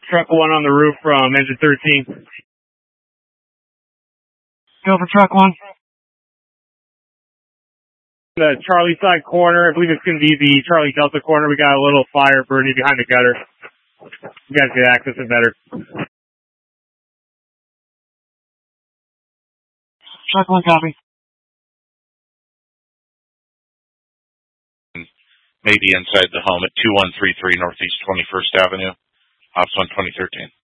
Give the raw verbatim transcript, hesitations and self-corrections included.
Truck one on the roof from engine thirteen. Go for truck one. The Charlie side corner, I believe it's going to be the Charlie Delta corner. We got a little fire burning behind the gutter. You guys can access it better. Truck one copy. Maybe inside the home at two one three three Northeast twenty-first Avenue, Ops one twenty thirteen.